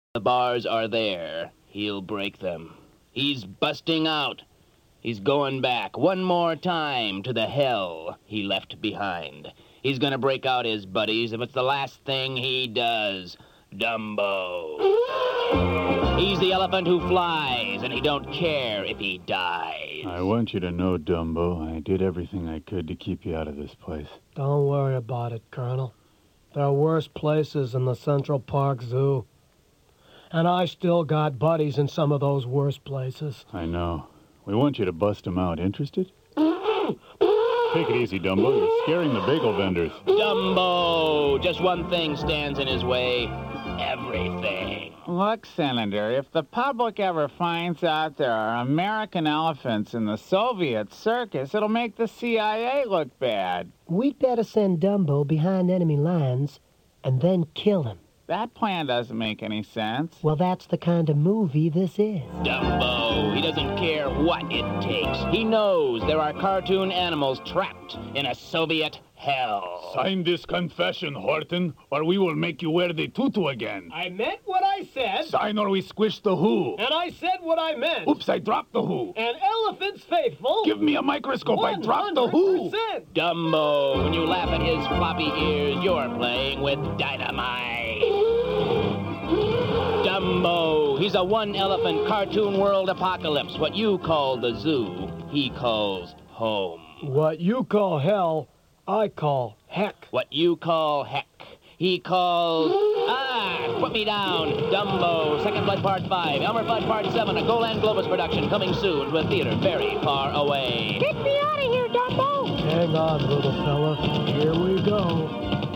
The bars are there. He'll break them. He's busting out. He's going back one more time to the hell he left behind. He's gonna break out his buddies if it's the last thing he does. Dumbo. He's the elephant who flies, and he don't care if he dies. I want you to know, Dumbo, I did everything I could to keep you out of this place. Don't worry about it, Colonel. There are worse places than the Central Park Zoo. And I still got buddies in some of those worse places. I know. We want you to bust them out. Interested? Take it easy, Dumbo. You're scaring the bagel vendors. Dumbo! Just one thing stands in his way. Everything. Look, Senator, if the public ever finds out there are American elephants in the Soviet circus, it'll make the CIA look bad. We'd better send Dumbo behind enemy lines and then kill him. That plan doesn't make any sense. Well, that's the kind of movie this is. Dumbo, he doesn't care what it takes. He knows there are cartoon animals trapped in a Soviet hell. Sign this confession, Horton, or we will make you wear the tutu again. I meant what I said. Sign or we squish the who. And I said what I meant. Oops, I dropped the who. An elephant's faithful. Give me a microscope, I dropped the who. 100%. Dumbo, when you laugh at his floppy ears, you're playing with dynamite. Dumbo, he's a one-elephant cartoon world apocalypse. What you call the zoo, he calls home. What you call hell, I call heck. What you call heck, he calls... put me down. Dumbo, Second Blood Part 5, Elmer Fudd Part 7, a Golan Globus production coming soon to a theater very far away. Get me out of here, Dumbo! Hang on, little fella. Here we go.